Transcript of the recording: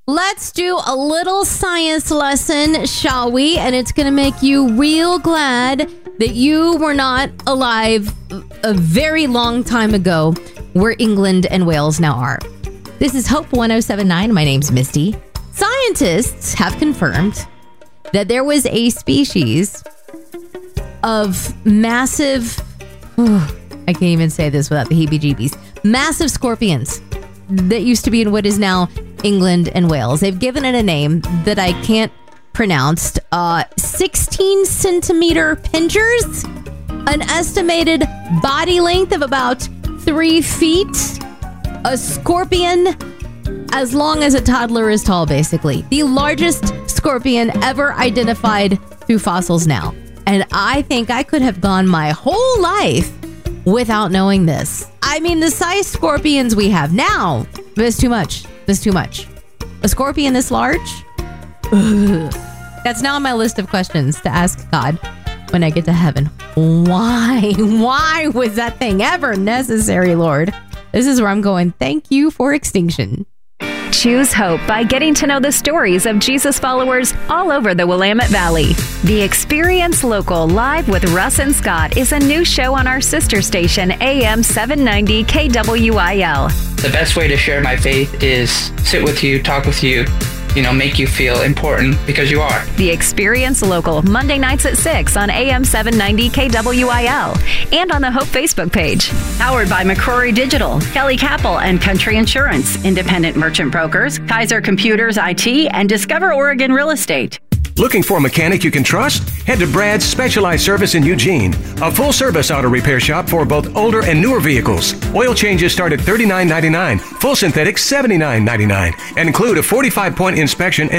Let's do a little science lesson, shall we? And it's going to make you real glad that you were not alive a very long time ago where England and Wales now are. This is Hope 1079. My name's Misty. Scientists have confirmed that there was a species of massive, I can't even say this without the heebie-jeebies, massive scorpions that used to be in what is now England and Wales. They've given it a name that I can't pronounce. 16 centimeter pinchers, an estimated body length of about 3 feet, a scorpion as long as a toddler is tall, basically. The largest scorpion ever identified through fossils now. And I think I could have gone my whole life without knowing this. I mean, the size scorpions we have now, that's too much. That's too much. A scorpion this large? Ugh. That's now on my list of questions to ask God when I get to heaven. Why? Why was that thing ever necessary, Lord? This is where I'm going. Thank you for extinction. Choose hope by getting to know the stories of Jesus followers all over the Willamette Valley. The Experience Local Live with Russ and Scott is a new show on our sister station, AM 790 KWIL. The best way to share my faith is sit with you, talk with you, make you feel important because you are. The Experience Local, Monday nights at 6 on AM 790 KWIL and on the Hope Facebook page. Powered by McCrory Digital, Kelly Capel and Country Insurance, Independent Merchant Brokers, Kaiser Computers IT, and Discover Oregon Real Estate. Looking for a mechanic you can trust? Head to Brad's Specialized Service in Eugene, a full-service auto repair shop for both older and newer vehicles. Oil changes start at $39.99, full synthetic $79.99, and include a 45-point inspection